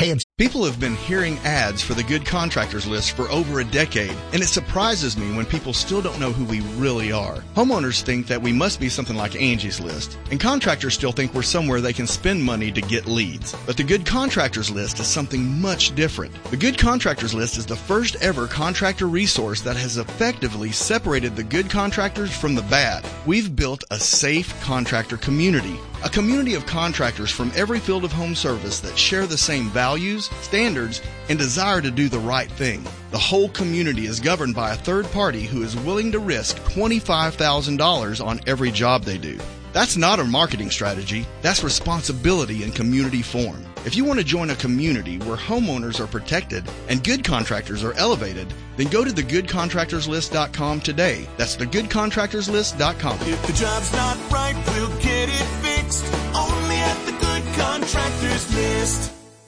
Hey, People have been hearing ads for the Good Contractors List for over a decade, and it surprises me when people still don't know who we really are. Homeowners think that we must be something like Angie's List, and contractors still think we're somewhere they can spend money to get leads. But the Good Contractors List is something much different. The Good Contractors List is the first ever contractor resource that has effectively separated the good contractors from the bad. We've built a safe contractor community. A community of contractors from every field of home service that share the same values, standards, and desire to do the right thing. The whole community is governed by a third party who is willing to risk $25,000 on every job they do. That's not a marketing strategy. That's responsibility in community form. If you want to join a community where homeowners are protected and good contractors are elevated, then go to thegoodcontractorslist.com today. That's thegoodcontractorslist.com. If the job's not right, we'll get it fixed. Only at the Good Contractors List.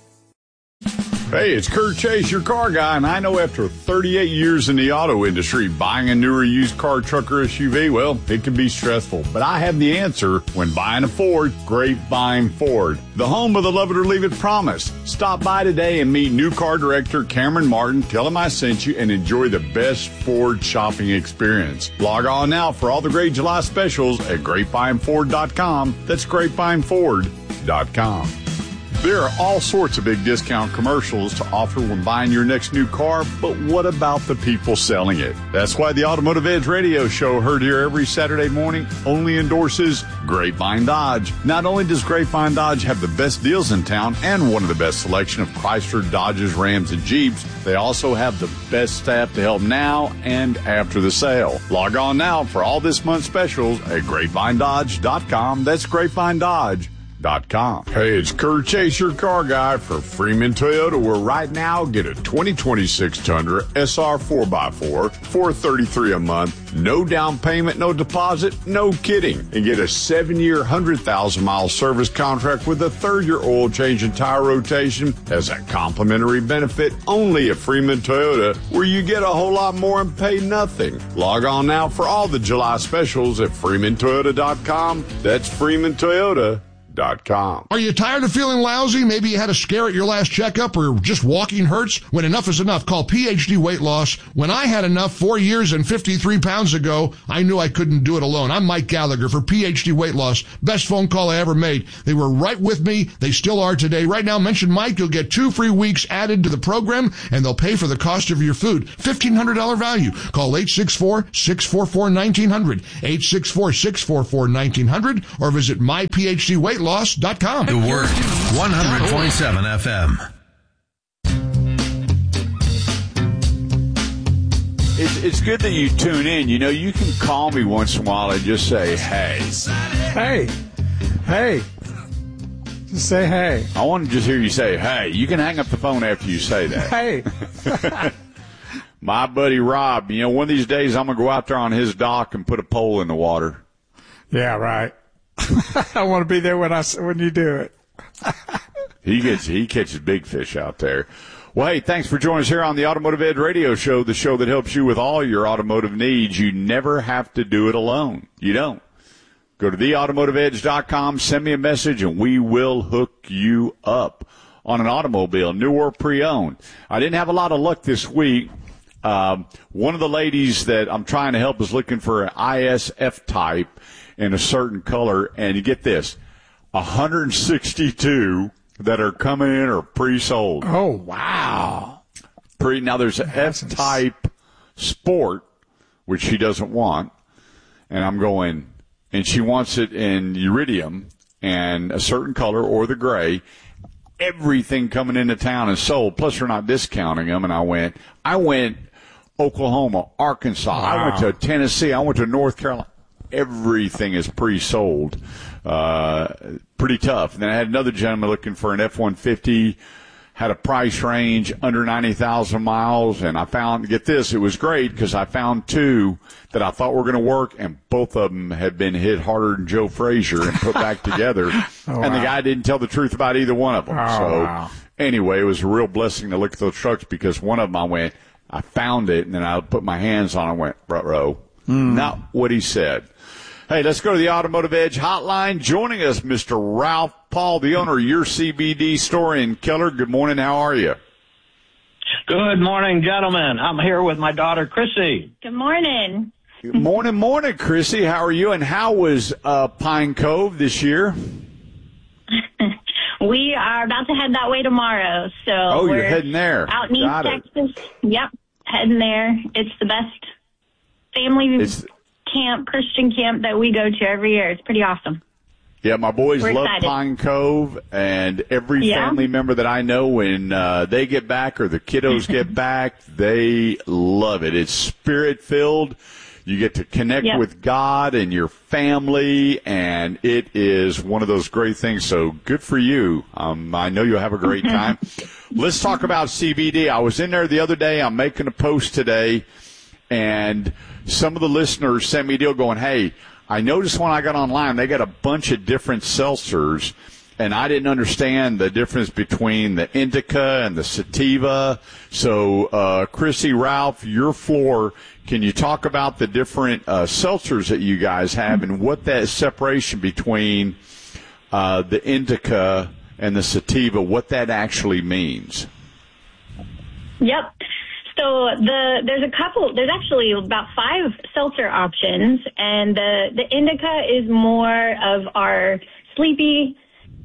Hey, it's Kurt Chase, your car guy, and I know after 38 years in the auto industry, buying a newer used car, truck, or SUV, well, it can be stressful. But I have the answer when buying a Ford. Grapevine Ford, the home of the love it or leave it promise. Stop by today and meet new car director Cameron Martin. Tell him I sent you and enjoy the best Ford shopping experience. Log on now for all the great July specials at GrapevineFord.com. That's GrapevineFord.com. There are all sorts of big discount commercials to offer when buying your next new car, but what about the people selling it? That's why the Automotive Edge radio show, heard here every Saturday morning, only endorses Grapevine Dodge. Not only does Grapevine Dodge have the best deals in town and one of the best selection of Chrysler, Dodges, Rams, and Jeeps, they also have the best staff to help now and after the sale. Log on now for all this month's specials at GrapevineDodge.com. That's GrapevineDodge.com. Hey, it's Kurt Chase, your car guy for Freeman Toyota, where right now get a 2026 Tundra SR 4x4, $433 a month, no down payment, no deposit, no kidding, and get a 7-year, 100,000-mile service contract with a 3rd-year oil change and tire rotation as a complimentary benefit only at Freeman Toyota, where you get a whole lot more and pay nothing. Log on now for all the July specials at FreemanToyota.com. That's FreemanToyota.com. Are you tired of feeling lousy? Maybe you had a scare at your last checkup or just walking hurts? When enough is enough, call PhD Weight Loss. When I had enough 4 years and 53 pounds ago, I knew I couldn't do it alone. I'm Mike Gallagher for PhD Weight Loss. Best phone call I ever made. They were right with me. They still are today. Right now, mention Mike. You'll get 2 free weeks added to the program, and they'll pay for the cost of your food. $1,500 value. Call 864-644-1900, 864-644-1900, or visit myphdweightloss.com. The Word, 100.7 FM. It's good that you tune in. You know, you can call me once in a while and just say, hey. Hey. Hey. Just say hey. I want to just hear you say, hey. You can hang up the phone after you say that. Hey. My buddy Rob, you know, one of these days I'm going to go out there on his dock and put a pole in the water. Yeah, right. I want to be there when you do it. He catches big fish out there. Well, hey, thanks for joining us here on the Automotive Ed Radio Show, the show that helps you with all your automotive needs. You never have to do it alone. You don't. Go to theautomotiveedge.com, send me a message, and we will hook you up on an automobile, new or pre-owned. I didn't have a lot of luck this week. One of the ladies that I'm trying to help is looking for an ISF type in a certain color, and you get this, 162 that are coming in are pre-sold. Oh, wow. Now there's an F-type Sport, which she doesn't want, and I'm going, and she wants it in iridium and a certain color or the gray. Everything coming into town is sold, plus we're not discounting them, and I went Oklahoma, Arkansas, wow. I went to Tennessee, I went to North Carolina. Everything is pre-sold. Pretty tough. And then I had another gentleman looking for an F-150, had a price range under 90,000 miles, and I found, get this, it was great because I found 2 that I thought were going to work, and both of them had been hit harder than Joe Frazier and put back together. And the guy didn't tell the truth about either one of them. Anyway, it was a real blessing to look at those trucks because one of them I found it, and then I put my hands on it and went, ruh-roh. Not what he said. Hey, let's go to the Automotive Edge hotline. Joining us, Mr. Ralph Paul, the owner of Your CBD store in Keller. Good morning. How are you? Good morning, gentlemen. I'm here with my daughter, Chrissy. Good morning. Good morning, Chrissy. How are you? And how was Pine Cove this year? We are about to head that way tomorrow. So you're heading there. Out in East Texas. Yep, heading there. It's the best family camp, Christian camp that we go to every year. It's pretty awesome. Yeah, my boys love excited. Pine Cove, and every family member that I know, when they get back or the kiddos get back, they love it. It's spirit-filled. You get to connect with God and your family, and it is one of those great things. So good for you. I know you'll have a great time. Let's talk about CBD. I was in there the other day. I'm making a post today, and some of the listeners sent me a deal going, hey, I noticed when I got online, they got a bunch of different seltzers, and I didn't understand the difference between the indica and the sativa. So, Chrissy, Ralph, your floor, can you talk about the different seltzers that you guys have and what that separation between the indica and the sativa, what that actually means? Yep. So there's actually about 5 seltzer options, and the indica is more of our sleepy,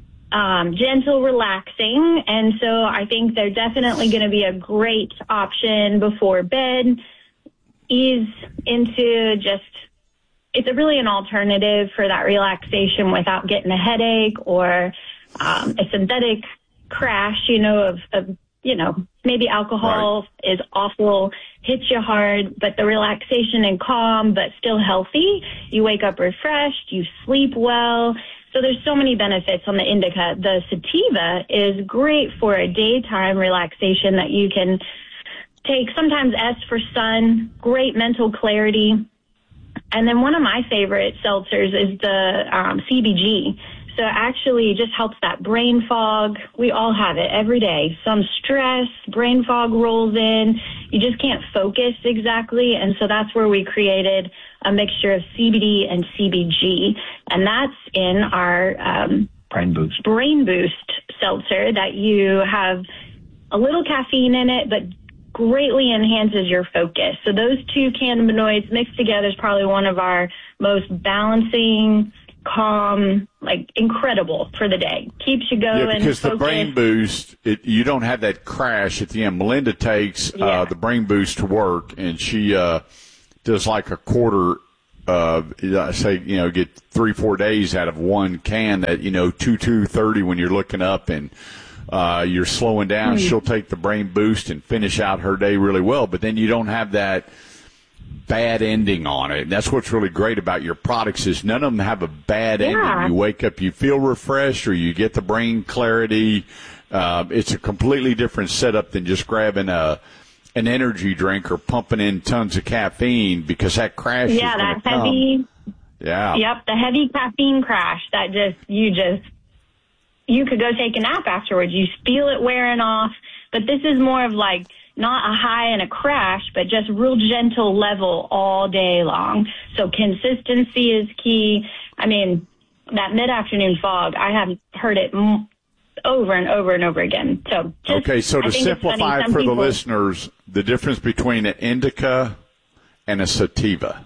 gentle, relaxing, and so I think they're definitely going to be a great option before bed. Ease into it's really an alternative for that relaxation without getting a headache or a synthetic crash, of maybe alcohol is awful, hits you hard, but the relaxation and calm, but still healthy. You wake up refreshed, you sleep well. So there's so many benefits on the indica. The sativa is great for a daytime relaxation that you can take. Sometimes S for sun, great mental clarity. And then one of my favorite seltzers is the CBG. So it actually just helps that brain fog. We all have it every day. Some stress, brain fog rolls in. You just can't focus exactly. And so that's where we created a mixture of CBD and CBG. And that's in our Brain Boost seltzer that you have a little caffeine in it, but greatly enhances your focus. So those two cannabinoids mixed together is probably one of our most balancing, calm, incredible for the day. Keeps you going. Yeah, because focused. The Brain Boost, you don't have that crash at the end. Melinda takes the Brain Boost to work, and she does like a quarter get 3-4 days out of one can at 2:30 when you're looking up and you're slowing down. She'll take the Brain Boost and finish out her day really well, but then you don't have that bad ending on it. And that's what's really great about your products is none of them have a bad ending. You wake up, you feel refreshed, or you get the brain clarity. It's a completely different setup than just grabbing an energy drink or pumping in tons of caffeine, because that crash is going to come. Heavy. Yeah. Yep, the heavy caffeine crash that you could go take a nap afterwards. You feel it wearing off, but this is more of not a high and a crash, but just real gentle level all day long. So consistency is key. I mean, that mid-afternoon fog, I have heard it over and over and over again. So so to simplify for the listeners, the difference between an indica and a sativa.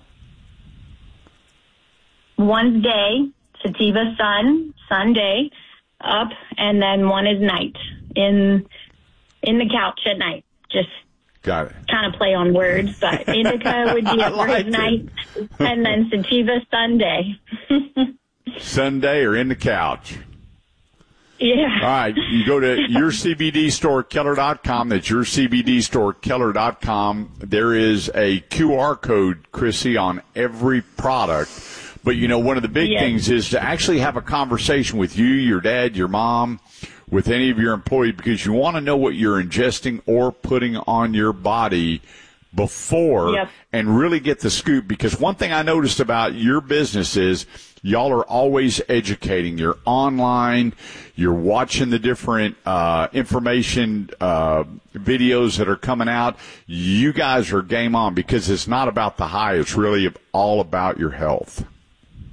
One's day, sativa sun day, up, and then one is night, in the couch at night. Just got it. Kind of play on words, but indica would be at night, and then sativa Sunday. Sunday or in the couch. Yeah. All right. You go to Your CBD Store, Keller.com. That's Your CBD Store, Keller.com. There is a QR code, Chrissy, on every product. But, one of the big things is to actually have a conversation with you, your dad, your mom, with any of your employees, because you want to know what you're ingesting or putting on your body before and really get the scoop. Because one thing I noticed about your business is y'all are always educating. You're online. You're watching the different information videos that are coming out. You guys are game on, because it's not about the high. It's really all about your health.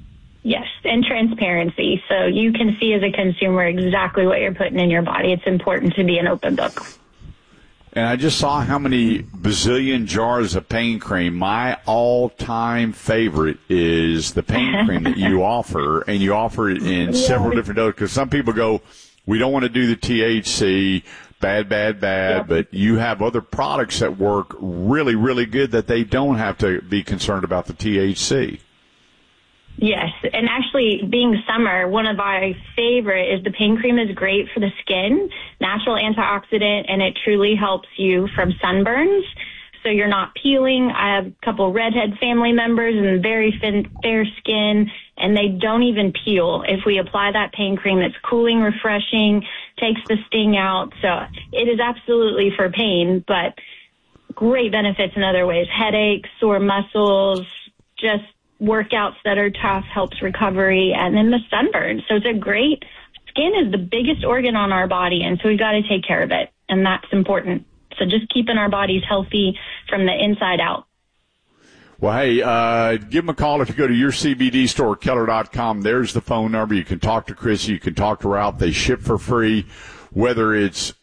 Yes, and transparency. So you can see as a consumer exactly what you're putting in your body. It's important to be an open book. And I just saw how many bazillion jars of pain cream. My all-time favorite is the pain cream that you offer, and you offer it in several different doses. Because some people go, we don't want to do the THC, bad, but you have other products that work really, really good that they don't have to be concerned about the THC. Yes, and actually, being summer, one of my favorite is the pain cream is great for the skin, natural antioxidant, and it truly helps you from sunburns. So you're not peeling. I have a couple redhead family members and very fair skin, and they don't even peel. If we apply that pain cream, it's cooling, refreshing, takes the sting out. So it is absolutely for pain, but great benefits in other ways. Headaches, sore muscles, just workouts that are tough, helps recovery, and then the sunburn. So it's a great, skin is the biggest organ on our body, and so we've got to take care of it, and that's important. So just keeping our bodies healthy from the inside out. Well, hey, give them a call if you go to your CBD store, Keller.com. There's the phone number. You can talk to Chris. You can talk to Ralph. They ship for free, whether it's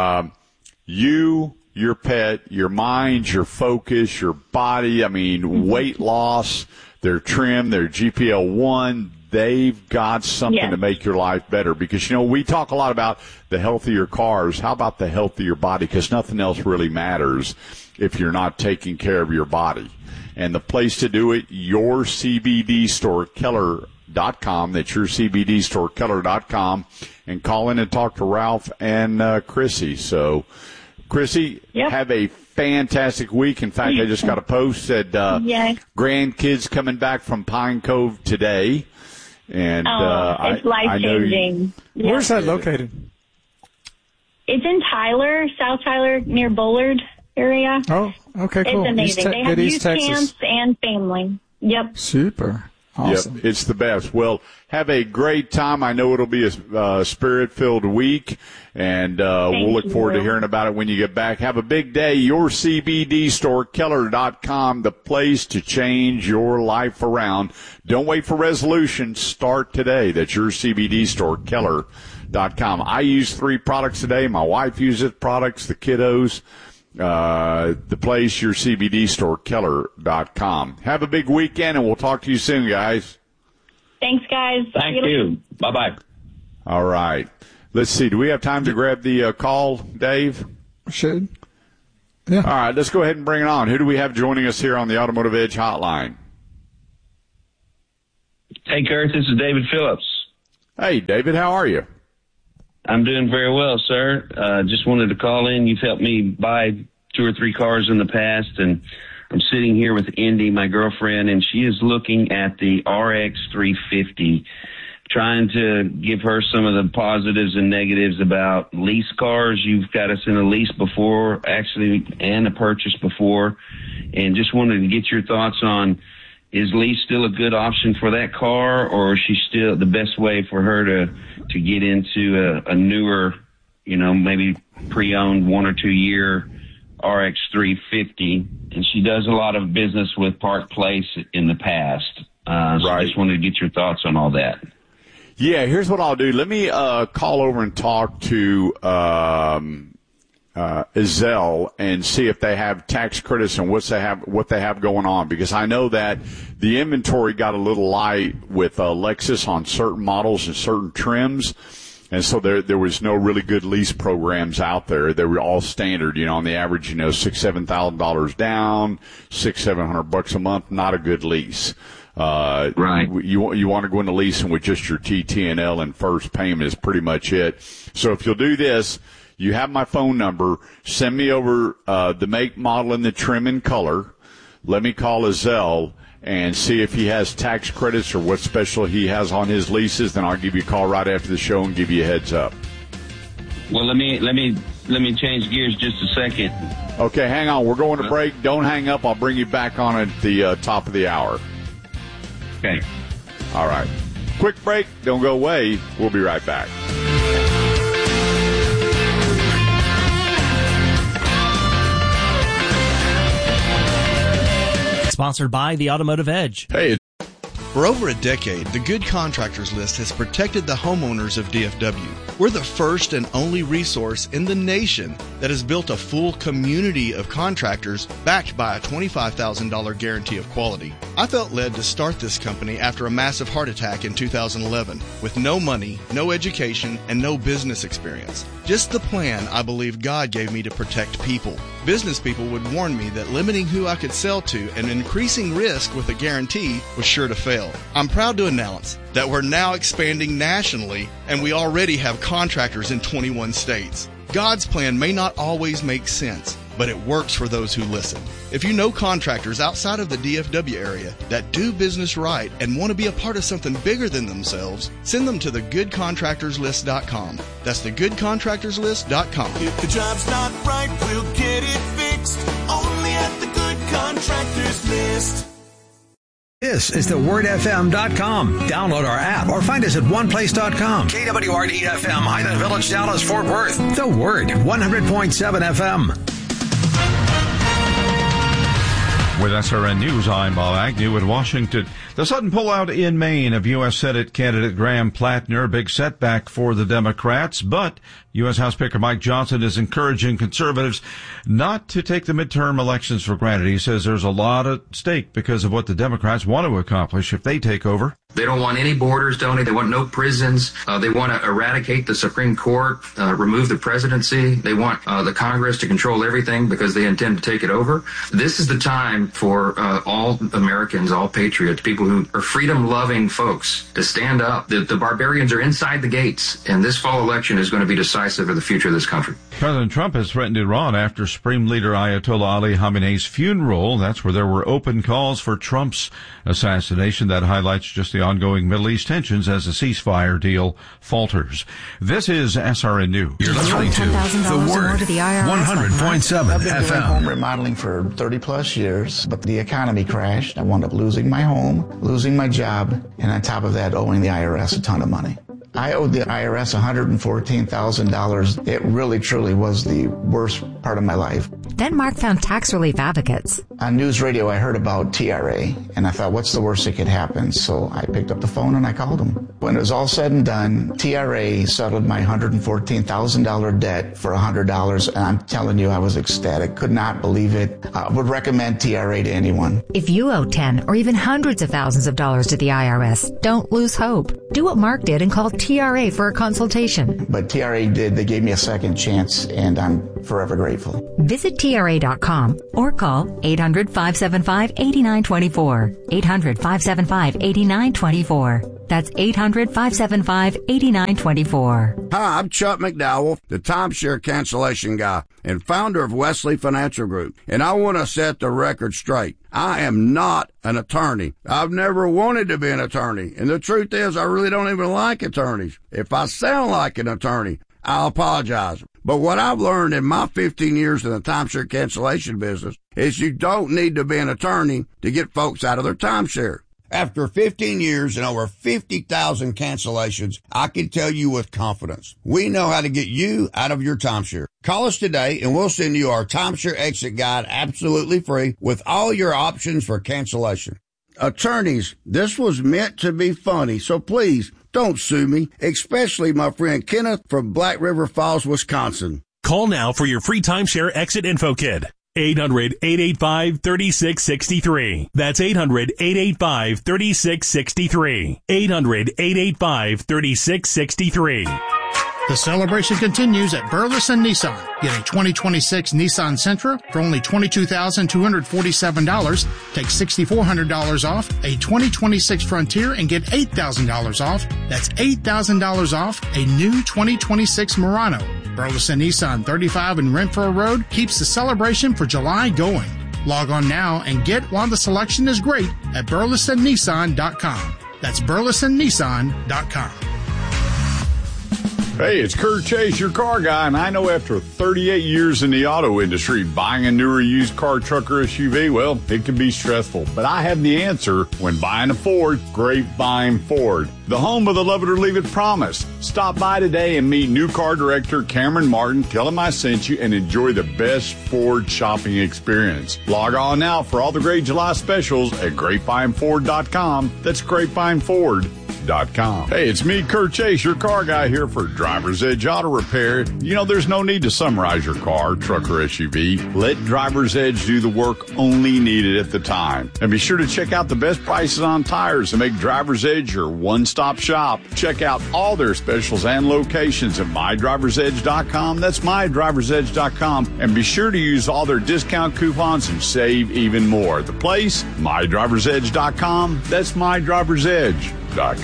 you, your pet, your mind, your focus, your body. I mean, weight loss. They're trim, they're GPL1, they've got something to make your life better. Because, you know, we talk a lot about the healthier cars. How about the healthier body? Because nothing else really matters if you're not taking care of your body. And the place to do it, your CBD store, Keller.com. That's your CBD store, Keller.com. And call in and talk to Ralph and Chrissy. So, Chrissy, have a fantastic week. In fact, I just got a post that grandkids coming back from Pine Cove today. And it's life-changing. Where's that located? It's in Tyler, South Tyler, near Bullard area. Oh, okay, cool. It's amazing. They have youth camps and family. Yep. Super. Awesome. Yep, it's the best. Well, have a great time. I know it'll be a spirit-filled week, and we'll look forward to hearing about it when you get back. Have a big day. Your CBD store, Keller.com, the place to change your life around. Don't wait for resolution. Start today. That's your CBD store, Keller.com. I use 3 products today. My wife uses products, the kiddos. The place, your CBD store, Keller.com. Have a big weekend, and we'll talk to you soon, guys. Thanks, guys. Thank you. Bye-bye. All right. Let's see. Do we have time to grab the call, Dave? Should. Yeah. All right. Let's go ahead and bring it on. Who do we have joining us here on the Automotive Edge hotline? Hey, Kurt. This is David Phillips. Hey, David. How are you? I'm doing very well, sir. Just wanted to call in. You've helped me buy 2 or 3 cars in the past, and I'm sitting here with Indy, my girlfriend, and she is looking at the RX 350, trying to give her some of the positives and negatives about lease cars. You've got us in a lease before, actually, and a purchase before, and just wanted to get your thoughts on, is lease still a good option for that car, or is she still the best way for her to get into a newer, you know, maybe pre-owned 1 or 2 year RX 350? And she does a lot of business with Park Place in the past. So I just wanted to get your thoughts on all that. Yeah, here's what I'll do. Let me call over and talk to Ezell and see if they have tax credits and what they have going on, because I know that the inventory got a little light with Lexus on certain models and certain trims, and so there was no really good lease programs out there. They were all standard, you know, on the average, you know, $6,000-$7,000 down, $600-$700 a month, not a good lease. Right. You want to go into leasing with just your TTNL and first payment is pretty much it. So if you'll do this, you have my phone number. Send me over the make, model, and the trim and color. Let me call Ezell and see if he has tax credits or what special he has on his leases. Then I'll give you a call right after the show and give you a heads up. Well, let me change gears just a second. Okay, hang on. We're going to break. Don't hang up. I'll bring you back on at the top of the hour. Okay. All right. Quick break. Don't go away. We'll be right back. Sponsored by the Automotive Edge. Hey, For over a decade, the Good Contractors List has protected the homeowners of DFW. We're the first and only resource in the nation that has built a full community of contractors backed by a $25,000 guarantee of quality. I felt led to start this company after a massive heart attack in 2011 with no money, no education, and no business experience. Just the plan I believe God gave me to protect people. Business people would warn me that limiting who I could sell to and increasing risk with a guarantee was sure to fail. I'm proud to announce that we're now expanding nationally, and we already have contractors in 21 states. God's plan may not always make sense, but it works for those who listen. If you know contractors outside of the DFW area that do business right and want to be a part of something bigger than themselves, send them to thegoodcontractorslist.com. That's thegoodcontractorslist.com. If the job's not right, we'll get it fixed. Only at the Good Contractors List. This is thewordfm.com. Download our app or find us at oneplace.com. KWRD-FM, Highland Village, Dallas, Fort Worth. The Word, 100.7 FM. With SRN News, I'm Bob Agnew in Washington. The sudden pullout in Maine of U.S. Senate candidate Graham Plattner, big setback for the Democrats, but U.S. House Speaker Mike Johnson is encouraging conservatives not to take the midterm elections for granted. He says there's a lot at stake because of what the Democrats want to accomplish if they take over. They don't want any borders, Tony. They want no prisons. They want to eradicate the Supreme Court, remove the presidency. They want the Congress to control everything because they intend to take it over. This is the time for all Americans, all patriots, people who are freedom-loving folks to stand up. The barbarians are inside the gates, and this fall election is going to be decisive for the future of this country. President Trump has threatened Iran after Supreme Leader Ayatollah Ali Khamenei's funeral. That's where there were open calls for Trump's assassination. That highlights just the ongoing Middle East tensions as the ceasefire deal falters. This is SRN News. You're listening to The Word, 100.7 I've been doing FM. home remodeling for 30 plus years, but the economy crashed. I wound up losing my home, losing my job, and on top of that, owing the IRS a ton of money. I owed the IRS $114,000. It really, truly was the worst part of my life. Then Mark found tax relief advocates. On news radio, I heard about TRA, and I thought, what's the worst that could happen? So I picked up the phone and I called them. When it was all said and done, TRA settled my $114,000 debt for $100, and I'm telling you, I was ecstatic. Could not believe it. I would recommend TRA to anyone. If you owe 10 or even hundreds of thousands of dollars to the IRS, don't lose hope. Do what Mark did and call TRA for a consultation. But TRA did. They gave me a second chance, and I'm forever grateful. Visit TRA.com or call 800-575-8924. 800-575-8924. That's 800-575-8924. Hi, I'm Chuck McDowell, the timeshare cancellation guy and founder of Wesley Financial Group. And I want to set the record straight. I am not an attorney. I've never wanted to be an attorney. And the truth is, I really don't even like attorneys. If I sound like an attorney, I'll apologize. But what I've learned in my 15 years in the timeshare cancellation business is you don't need to be an attorney to get folks out of their timeshare. After 15 years and over 50,000 cancellations, I can tell you with confidence, we know how to get you out of your timeshare. Call us today and we'll send you our timeshare exit guide absolutely free with all your options for cancellation. Attorneys, this was meant to be funny, so please don't sue me, especially my friend Kenneth from Black River Falls, Wisconsin. Call now for your free timeshare exit info kit. 800-885-3663. That's 800-885-3663. 800-885-3663. The celebration continues at Burleson Nissan. Get a 2026 Nissan Sentra for only $22,247. Take $6,400 off a 2026 Frontier and get $8,000 off. That's $8,000 off a new 2026 Murano. Burleson Nissan 35 and Renfro Road keeps the celebration for July going. Log on now and get while the selection is great at burlesonnissan.com. That's burlesonnissan.com. Hey, it's Kurt Chase, your car guy, and I know after 38 years in the auto industry, buying a newer used car, truck, or SUV, well, it can be stressful. But I have the answer when buying a Ford. Grapevine Ford, the home of the love it or leave it promise. Stop by today and meet new car director Cameron Martin. Tell him I sent you and enjoy the best Ford shopping experience. Log on now for all the great July specials at GrapevineFord.com. That's GrapevineFord.com. Hey, it's me, Kurt Chase, your car guy here for Driver's Edge Auto Repair. You know, there's no need to summarize your car, truck, or SUV. Let Driver's Edge do the work only needed at the time. And be sure to check out the best prices on tires and make Driver's Edge your one-stop shop. Check out all their specials and locations at MyDriver'sEdge.com. That's MyDriver'sEdge.com. And be sure to use all their discount coupons and save even more. The place, MyDriver'sEdge.com. That's MyDriver'sEdge.com.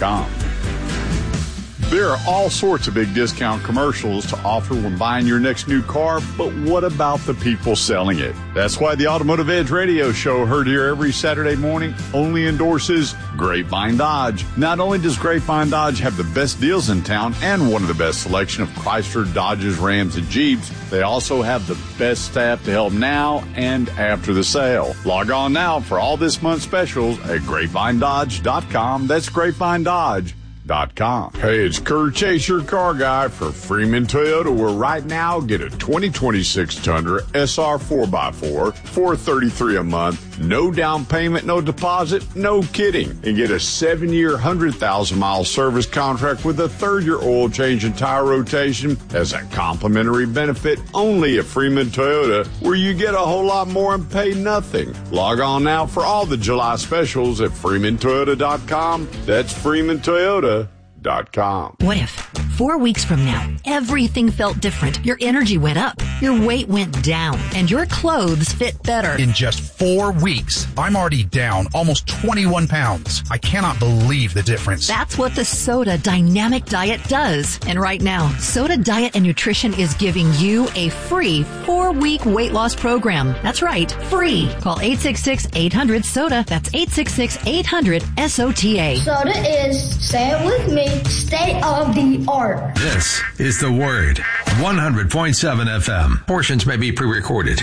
There are all sorts of big discount commercials to offer when buying your next new car, but what about the people selling it? That's why the Automotive Edge radio show, heard here every Saturday morning, only endorses Grapevine Dodge. Not only does Grapevine Dodge have the best deals in town and one of the best selection of Chrysler, Dodges, Rams, and Jeeps, they also have the best staff to help now and after the sale. Log on now for all this month's specials at GrapevineDodge.com. That's GrapevineDodge.com. Hey, it's Kurt Chase, your car guy for Freeman Toyota, where right now get a 2026 Tundra SR 4x4, $433 a month, no down payment, no deposit, no kidding, and get a 7-year, 100,000-mile service contract with a 3rd-year oil change and tire rotation as a complimentary benefit only at Freeman Toyota, where you get a whole lot more and pay nothing. Log on now for all the July specials at FreemanToyota.com. That's FreemanToyota.com. What if 4 weeks from now, everything felt different, your energy went up, your weight went down, and your clothes fit better? In just 4 weeks, I'm already down almost 21 pounds. I cannot believe the difference. That's what the Soda Dynamic Diet does. And right now, Soda Diet and Nutrition is giving you a free 4-week weight loss program. That's right, free. Call 866-800-SODA. That's 866-800-SOTA. Soda is, say it with me, state of the art. This is The Word. 100.7 FM. Portions may be pre-recorded.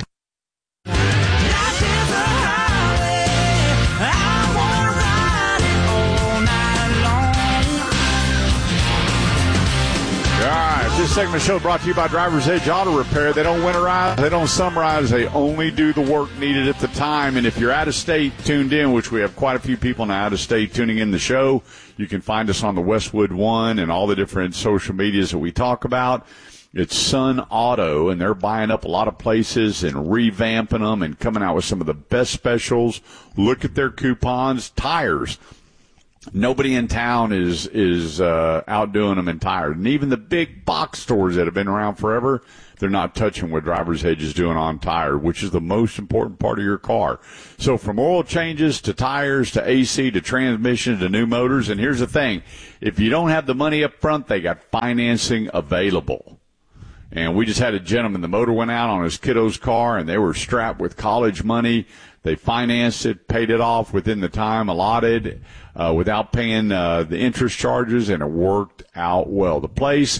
This segment of the show brought to you by Driver's Edge Auto Repair. They don't winterize, they don't summarize, they only do the work needed at the time. And if you're out of state tuned in, which we have quite a few people now out of state tuning in the show, you can find us on the Westwood One and all the different social medias that we talk about. It's Sun Auto, and they're buying up a lot of places and revamping them and coming out with some of the best specials. Look at their coupons. Tires. Nobody in town is outdoing them in tires. And even the big box stores that have been around forever, they're not touching what Driver's Edge is doing on tire, which is the most important part of your car. So from oil changes to tires to AC to transmission to new motors. And here's the thing. If you don't have the money up front, they got financing available. And we just had a gentleman, the motor went out on his kiddo's car, and they were strapped with college money. They financed it, paid it off within the time allotted without paying the interest charges, and it worked out well. The place,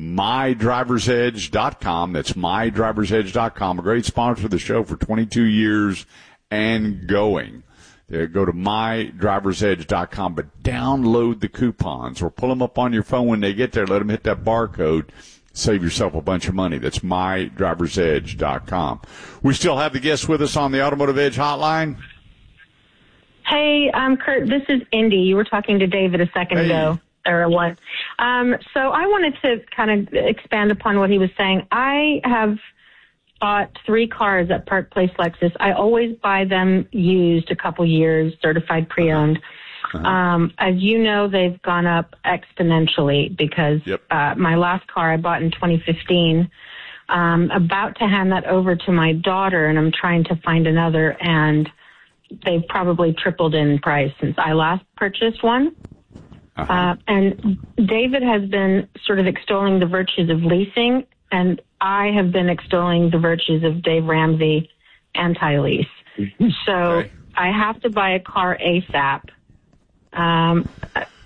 MyDriver'sEdge.com. That's MyDriver'sEdge.com. A great sponsor of the show for 22 years and going. Go to MyDriver'sEdge.com, but download the coupons or pull them up on your phone when they get there. Let them hit that barcode. Save yourself a bunch of money. That's MyDriver'sEdge.com. We still have the guests with us on the Automotive Edge hotline. Hey, Kurt, this is Indy. You were talking to David a second ago, or what? So I wanted to kind of expand upon what he was saying. I have bought 3 cars at Park Place Lexus. I always buy them used, a couple years, certified pre-owned. As you know, they've gone up exponentially because my last car I bought in 2015. About to hand that over to my daughter, and I'm trying to find another, and they've probably tripled in price since I last purchased one. And David has been sort of extolling the virtues of leasing, and I have been extolling the virtues of Dave Ramsey anti-lease. So I have to buy a car ASAP.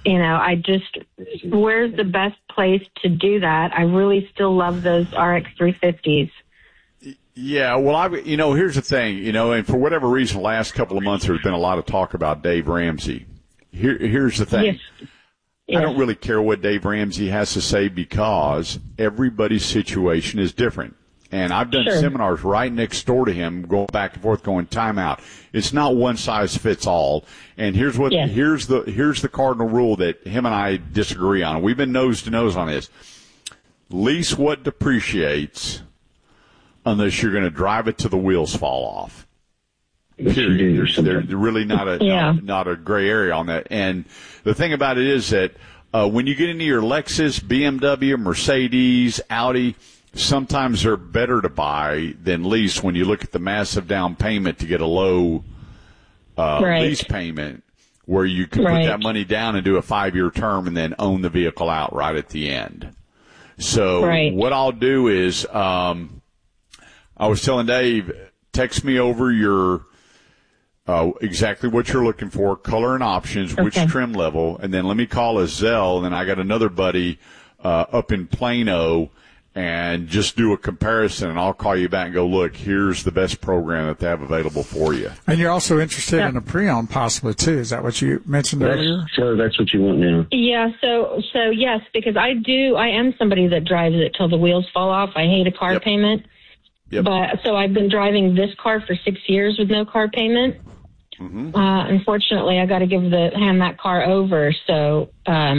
where's the best place to do that? I really still love those RX 350s. Yeah, well, here's the thing, and for whatever reason, the last couple of months there's been a lot of talk about Dave Ramsey. Here's the thing. Yes. I don't really care what Dave Ramsey has to say because everybody's situation is different. And I've done seminars right next door to him, going back and forth, going timeout. It's not one size fits all. And here's the cardinal rule that him and I disagree on. We've been nose to nose on this. Lease what depreciates unless you're going to drive it till the wheels fall off. Period. There's really not a gray area on that. And the thing about it is that when you get into your Lexus, BMW, Mercedes, Audi, sometimes they're better to buy than lease when you look at the massive down payment to get a low lease payment where you can put that money down and do a 5-year term and then own the vehicle out right at the end. So what I'll do is I was telling Dave, text me over your exactly what you're looking for, color and options, which trim level, and then let me call a Zell, and then I got another buddy up in Plano, and just do a comparison, and I'll call you back and go, look, here's the best program that they have available for you. And you're also interested in a pre-owned possibly, too. Is that what you mentioned earlier? So that's what you want now. Yeah, so yes, because I am somebody that drives it till the wheels fall off. I hate a car payment. But so I've been driving this car for 6 years with no car payment. Mm-hmm. Unfortunately, I got to hand that car over. So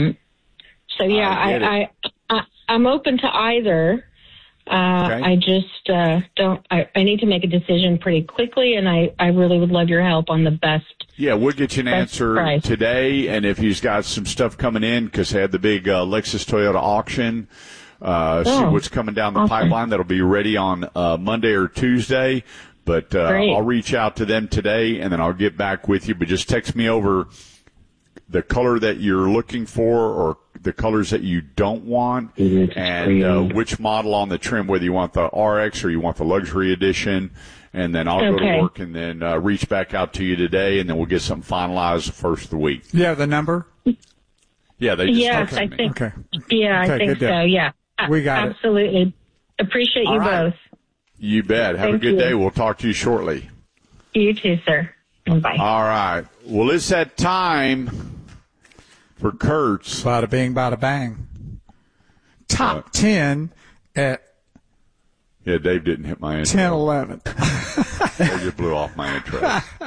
yeah, I'm open to either. I just I need to make a decision pretty quickly, and I really would love your help on the best. Yeah, we'll get you an answer today, and if he's got some stuff coming in, because they had the big Lexus Toyota auction. See what's coming down the pipeline. That'll be ready on Monday or Tuesday. But I'll reach out to them today, and then I'll get back with you. But just text me over the color that you're looking for or the colors that you don't want, and which model on the trim, whether you want the RX or you want the luxury edition. And then I'll go to work and then reach back out to you today, and then we'll get something finalized the first of the week. You have the number? Yeah, they just I think. Okay. Yeah, I think so. Yeah. We got absolutely. Appreciate you both. You bet. Have a good day. We'll talk to you shortly. You too, sir. Bye. All right. Well, it's that time for Kurt's. Bada bing, bada bang. Top 10 at... Yeah, Dave didn't hit my intro. 10-11. They just blew off my intro.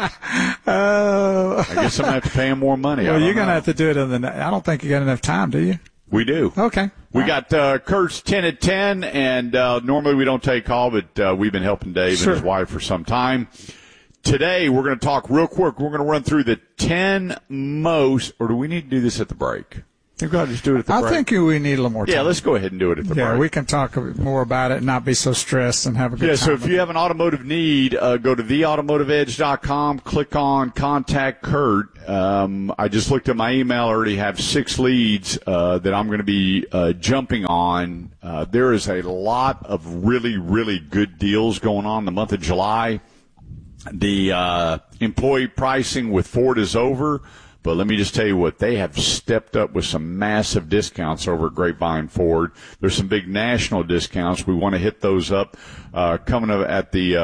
I guess I'm going to have to pay him more money. Well, you're going to have to do it I don't think you got enough time, do you? We do. Okay. We got Kurt's 10 at 10, and normally we don't take call, but we've been helping Dave and his wife for some time. Today, we're going to talk real quick. We're going to run through the 10 most, or do we need to do this at the break? I think we'll just do it at the break. I think we need a little more time. Yeah, let's go ahead and do it at the break. Yeah, we can talk more about it and not be so stressed and have a good time. Yeah, so if you have an automotive need, go to theautomotiveedge.com, click on Contact Kurt. I just looked at my email. I already have 6 leads that I'm going to be jumping on. There is a lot of really, really good deals going on in the month of July. The employee pricing with Ford is over. But let me just tell you what, they have stepped up with some massive discounts over at Grapevine Ford. There's some big national discounts. We want to hit those up. Coming up at the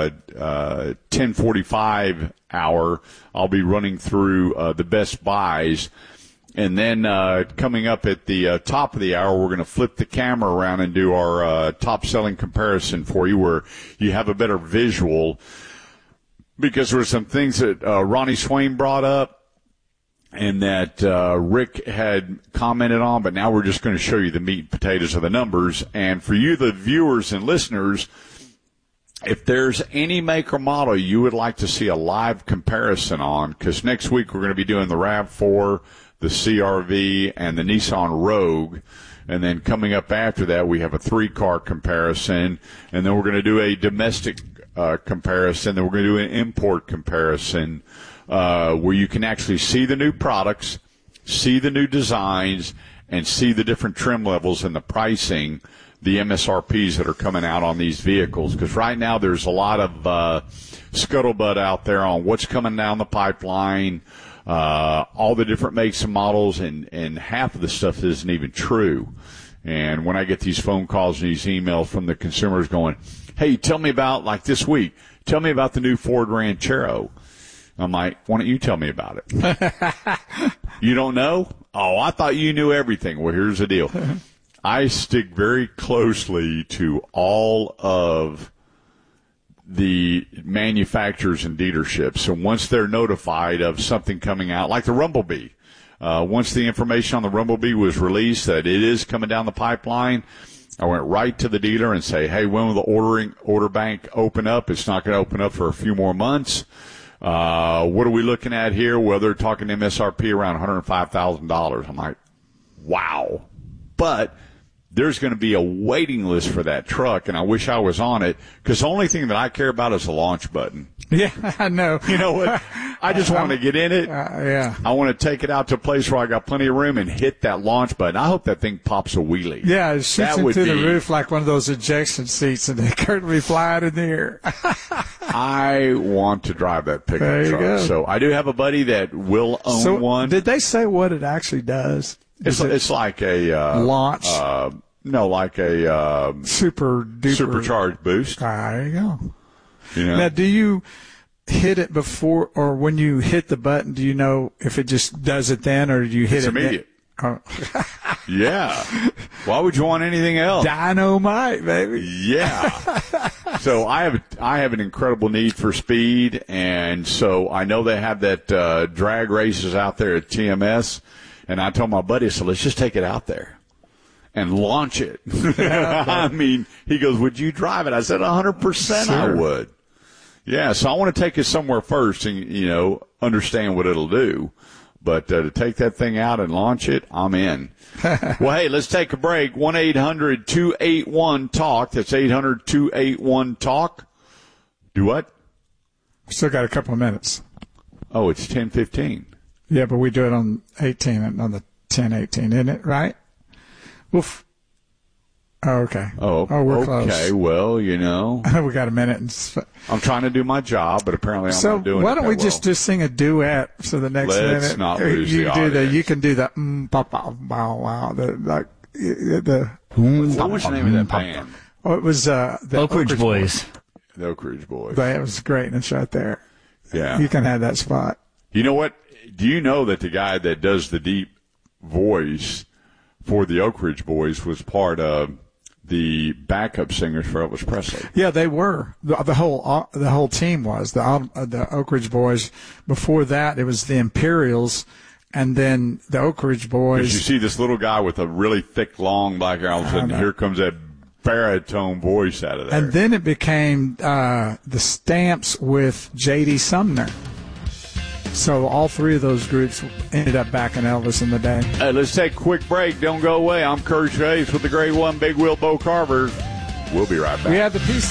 10:45 hour, I'll be running through the best buys. And then coming up at the top of the hour, we're going to flip the camera around and do our top-selling comparison for you where you have a better visual. Because there were some things that Ronnie Swain brought up and that Rick had commented on, but now we're just going to show you the meat and potatoes of the numbers. And for you, the viewers and listeners, if there's any make or model you would like to see a live comparison on, because next week we're going to be doing the RAV4, the CR-V, and the Nissan Rogue. And then coming up after that, we have a 3-car comparison. And then we're going to do a domestic comparison. Then we're going to do an import comparison. Where you can actually see the new products, see the new designs, and see the different trim levels and the pricing, the MSRPs that are coming out on these vehicles. Because right now there's a lot of scuttlebutt out there on what's coming down the pipeline. all the different makes and models, and half of the stuff isn't even true. And when I get these phone calls and these emails from the consumers going, hey, tell me about, like this week, tell me about the new Ford Ranchero. I'm like, why don't you tell me about it? You don't know? Oh, I thought you knew everything. Well, here's the deal. I stick very closely to all of the manufacturers and dealerships. So once they're notified of something coming out, like the Rumblebee, once the information on the Rumblebee was released that it is coming down the pipeline, I went right to the dealer and say, hey, when will the order bank open up? It's not going to open up for a few more months. What are we looking at here? Well, they're talking MSRP around $105,000. I'm like, wow. But there's going to be a waiting list for that truck, and I wish I was on it, because the only thing that I care about is the launch button. Yeah, I know. You know what? I just want to get in it. Yeah. I want to take it out to a place where I got plenty of room and hit that launch button. I hope that thing pops a wheelie. Yeah, it shoots into the roof like one of those ejection seats, and they currently fly it in the air. I want to drive that pickup truck. Go. So I do have a buddy that will own one. Did they say what it actually does? It's like a launch. Like a super duper supercharged boost. There you go. You know? Now, do you hit it before, or when you hit the button, do you know if it just does it then, or do you hit it's it immediate? Oh. Yeah. Why would you want anything else? Dynamite, baby. Yeah. So I have an incredible need for speed, and so I know they have that drag races out there at TMS, and I told my buddy, so let's just take it out there and launch it. I mean, he goes, would you drive it? I said, 100% I would. Yeah, so I want to take it somewhere first and, understand what it'll do. But to take that thing out and launch it, I'm in. Well, hey, let's take a break. 1-800-281-TALK. That's 800-281-TALK. Do what? Still got a couple of minutes. Oh, it's 10:15. Yeah, but we do it on 18, on the 10:18, isn't it? Right? Oof. Oh, okay. Oh, we're close. Okay, well, we got a minute. I'm trying to do my job, but apparently I'm not doing it. So why don't we just sing a duet for the next minute? Let's not lose the audience. You can do the wow. What was the name of that band? Oh, it was the Oak Ridge Boys. The Oak Ridge Boys. That was great, and it's right there. Yeah. You can have that spot. You know what? Do you know that the guy that does the deep voice for the Oak Ridge Boys was part of the backup singers for Elvis Presley? Yeah, they were. The whole team was the Oak Ridge Boys. Before that, it was the Imperials, and then the Oak Ridge Boys. You see this little guy with a really thick, long black hair. All of a sudden, here comes that baritone voice out of there. And then it became the Stamps with J.D. Sumner. So all three of those groups ended up backing Elvis in the day. Hey, let's take a quick break. Don't go away. I'm Kurt Chase with the Great One, Big Wheel Bo Carver. We'll be right back. We have the piece.